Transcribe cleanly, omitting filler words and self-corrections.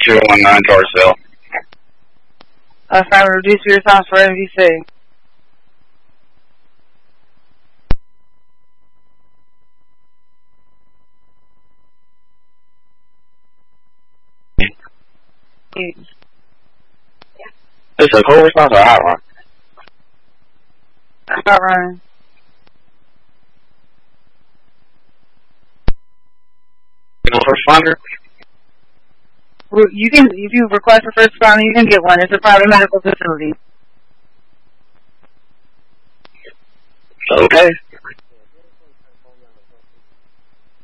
019 Carsville. Trying to reduce your response for MVC. It's a cold response or a hot run? Hot run. First responder? You can, if you request a first responder, you can get one. It's a private medical facility. Okay.